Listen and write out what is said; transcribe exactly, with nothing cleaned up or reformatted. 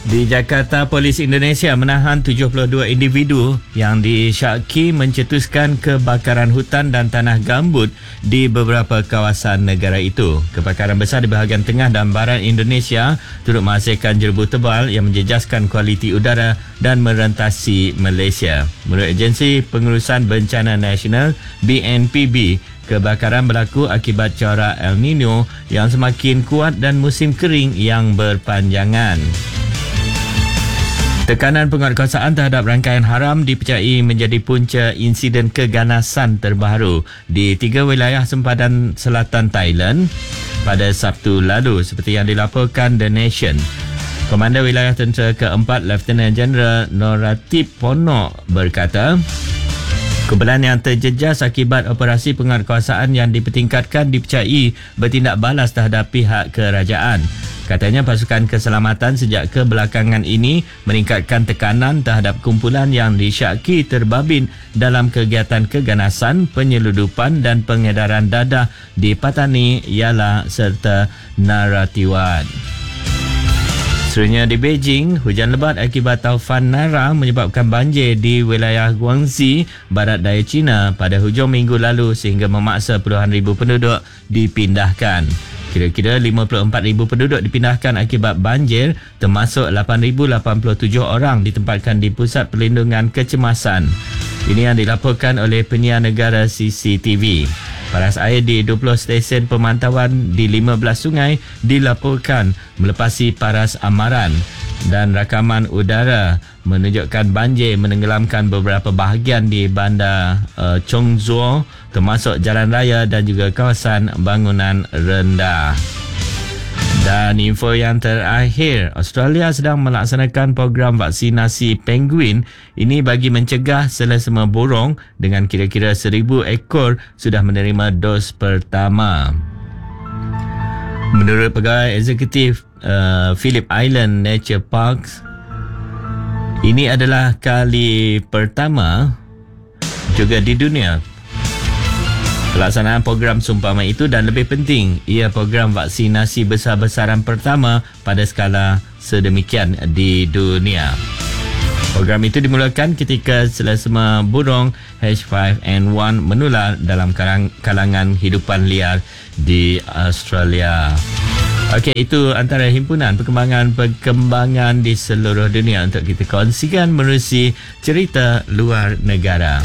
Di Jakarta, Polis Indonesia menahan tujuh puluh dua individu yang disyaki mencetuskan kebakaran hutan dan tanah gambut di beberapa kawasan negara itu. Kebakaran besar di bahagian tengah dan barat Indonesia turut menghasilkan jerubu tebal yang menjejaskan kualiti udara dan merentasi Malaysia. Menurut Agensi Pengurusan Bencana Nasional B N P B, kebakaran berlaku akibat corak El Nino yang semakin kuat dan musim kering yang berpanjangan. Tekanan penguatkuasaan terhadap rangkaian haram dipercayai menjadi punca insiden keganasan terbaru di tiga wilayah sempadan selatan Thailand pada Sabtu lalu, seperti yang dilaporkan The Nation. Komander Wilayah Tentera Keempat Lieutenant General Noratip Ponok berkata, kumpulan yang terjejas akibat operasi penguatkuasaan yang dipertingkatkan dipercayai bertindak balas terhadap pihak kerajaan. Katanya pasukan keselamatan sejak kebelakangan ini meningkatkan tekanan terhadap kumpulan yang disyaki terbabit dalam kegiatan keganasan, penyeludupan dan pengedaran dadah di Patani, Yala serta Narathiwat. Seterusnya di Beijing, hujan lebat akibat taufan Nara menyebabkan banjir di wilayah Guangxi, barat daya China pada hujung minggu lalu sehingga memaksa puluhan ribu penduduk dipindahkan. Kira-kira lima puluh empat ribu penduduk dipindahkan akibat banjir, termasuk lapan ribu lapan puluh tujuh orang ditempatkan di Pusat Perlindungan Kecemasan. Ini yang dilaporkan oleh penyiar negara C C T V. Paras air di dua puluh stesen pemantauan di lima belas sungai dilaporkan melepasi paras amaran, dan rakaman udara menunjukkan banjir menenggelamkan beberapa bahagian di bandar uh, Chongzuo, termasuk jalan raya dan juga kawasan bangunan rendah. Dan info yang terakhir, Australia sedang melaksanakan program vaksinasi penguin ini bagi mencegah selesema burung, dengan kira-kira seribu ekor sudah menerima dos pertama. Menurut pegawai eksekutif uh, Phillip Island Nature Parks, ini adalah kali pertama juga di dunia pelaksanaan program seumpama itu, dan lebih penting, ia program vaksinasi besar-besaran pertama pada skala sedemikian di dunia. Program itu dimulakan ketika selesema burung H five N one menular dalam kalangan hidupan liar di Australia. Okey, itu antara himpunan perkembangan-perkembangan di seluruh dunia untuk kita kongsikan menerusi cerita luar negara.